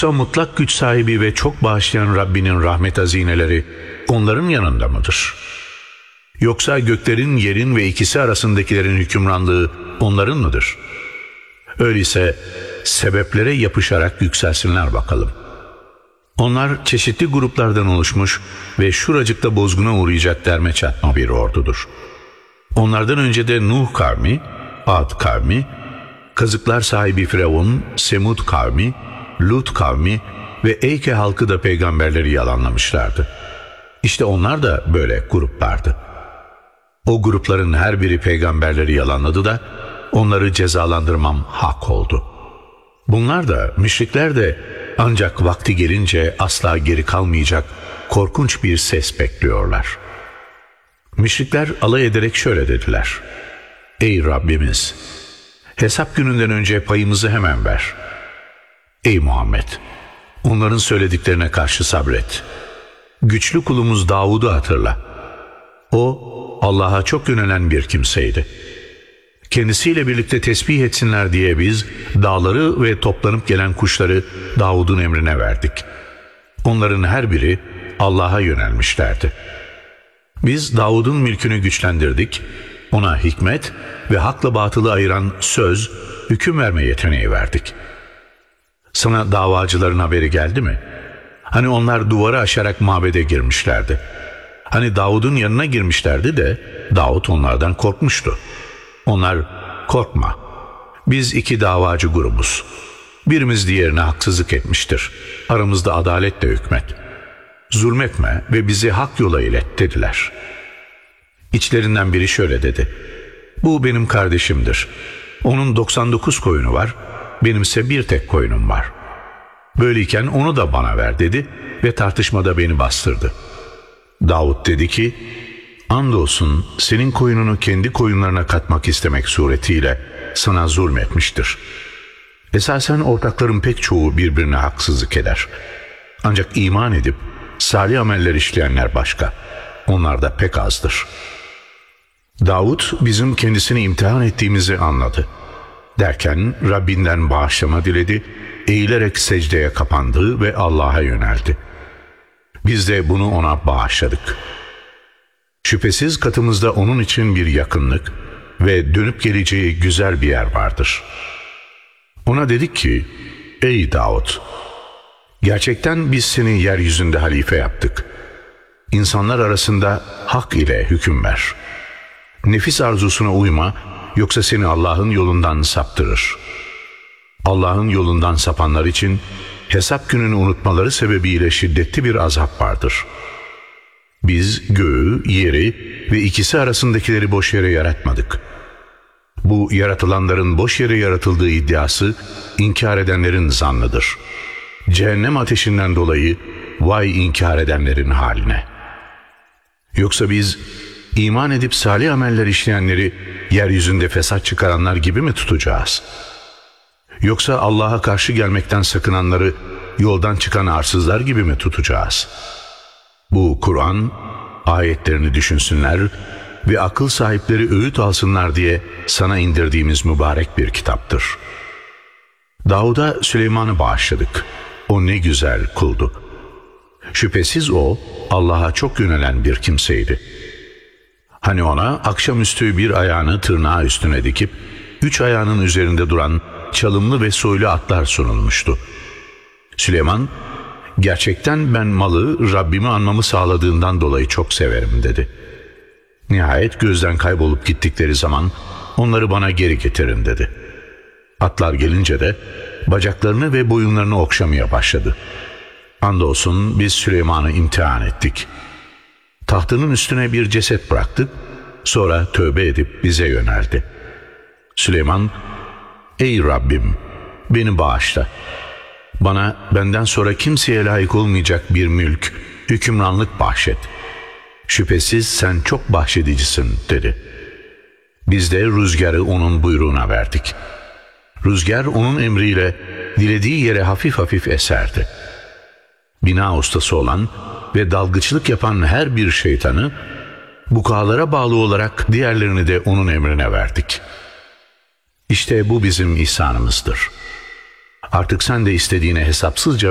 Yoksa mutlak güç sahibi ve çok bağışlayan Rabbinin rahmet hazineleri onların yanında mıdır? Yoksa göklerin, yerin ve ikisi arasındakilerin hükümranlığı onların mıdır? Öyleyse sebeplere yapışarak yükselsinler bakalım. Onlar çeşitli gruplardan oluşmuş ve şuracıkta bozguna uğrayacak derme çatma bir ordudur. Onlardan önce de Nuh kavmi, Ad kavmi, kazıklar sahibi Firavun, Semud kavmi, Lut kavmi ve Eyke halkı da peygamberleri yalanlamışlardı. İşte onlar da böyle gruplardı. O grupların her biri peygamberleri yalanladı da onları cezalandırmam hak oldu. Bunlar da, müşrikler de ancak vakti gelince asla geri kalmayacak korkunç bir ses bekliyorlar. Müşrikler alay ederek şöyle dediler: Ey Rabbimiz! Hesap gününden önce payımızı hemen ver. Ey Muhammed! Onların söylediklerine karşı sabret. Güçlü kulumuz Davud'u hatırla. O, Allah'a çok yönelen bir kimseydi. Kendisiyle birlikte tesbih etsinler diye biz dağları ve toplanıp gelen kuşları Davud'un emrine verdik. Onların her biri Allah'a yönelmişlerdi. Biz Davud'un mülkünü güçlendirdik, ona hikmet ve hakla batılı ayıran söz, hüküm verme yeteneği verdik. Sana davacıların haberi geldi mi? Hani onlar duvarı aşarak mabede girmişlerdi. Hani Davud'un yanına girmişlerdi de Davud onlardan korkmuştu. Onlar, korkma, biz iki davacı grubuz. Birimiz diğerine haksızlık etmiştir. Aramızda adaletle hükmet. Zulmetme ve bizi hak yola ilet dediler. İçlerinden biri şöyle dedi: Bu benim kardeşimdir. Onun 99 koyunu var, benimse bir tek koyunum var. Böyleyken onu da bana ver dedi ve tartışmada beni bastırdı. Davud dedi ki, andolsun senin koyununu kendi koyunlarına katmak istemek suretiyle sana zulmetmiştir. Esasen ortakların pek çoğu birbirine haksızlık eder. Ancak iman edip salih ameller işleyenler başka. Onlar da pek azdır. Davud bizim kendisini imtihan ettiğimizi anladı. Derken Rabbinden bağışlama diledi, eğilerek secdeye kapandı ve Allah'a yöneldi. Biz de bunu ona bağışladık. Şüphesiz katımızda onun için bir yakınlık ve dönüp geleceği güzel bir yer vardır. Ona dedik ki, ey Davud! Gerçekten biz seni yeryüzünde halife yaptık. İnsanlar arasında hak ile hüküm ver. Nefis arzusuna uyma, yoksa seni Allah'ın yolundan saptırır. Allah'ın yolundan sapanlar için hesap gününü unutmaları sebebiyle şiddetli bir azap vardır. Biz göğü, yeri ve ikisi arasındakileri boş yere yaratmadık. Bu yaratılanların boş yere yaratıldığı iddiası inkar edenlerin zannıdır. Cehennem ateşinden dolayı vay inkar edenlerin haline. Yoksa biz iman edip salih ameller işleyenleri yeryüzünde fesat çıkaranlar gibi mi tutacağız? Yoksa Allah'a karşı gelmekten sakınanları yoldan çıkan arsızlar gibi mi tutacağız? Bu Kur'an, ayetlerini düşünsünler ve akıl sahipleri öğüt alsınlar diye sana indirdiğimiz mübarek bir kitaptır. Davud'a Süleyman'ı bağışladık. O ne güzel kuldu. Şüphesiz o, Allah'a çok yönelen bir kimseydi. Hani ona akşamüstü bir ayağını tırnağı üstüne dikip, 3 ayağının üzerinde duran çalımlı ve soylu atlar sunulmuştu. Süleyman, gerçekten ben malı Rabbimi anmamı sağladığından dolayı çok severim dedi. Nihayet gözden kaybolup gittikleri zaman onları bana geri getirin dedi. Atlar gelince de bacaklarını ve boyunlarını okşamaya başladı. Andolsun biz Süleyman'ı imtihan ettik. Tahtının üstüne bir ceset bıraktık, sonra tövbe edip bize yöneldi. Süleyman, ey Rabbim, beni bağışla. Bana benden sonra kimseye layık olmayacak bir mülk, hükümranlık bahşet. Şüphesiz sen çok bahşedicisin dedi. Biz de rüzgarı onun buyruğuna verdik. Rüzgar onun emriyle dilediği yere hafif hafif eserdi. Bina ustası olan ve dalgıçlık yapan her bir şeytanı bukağalara bağlı olarak diğerlerini de onun emrine verdik. İşte bu bizim ihsanımızdır. Artık sen de istediğine hesapsızca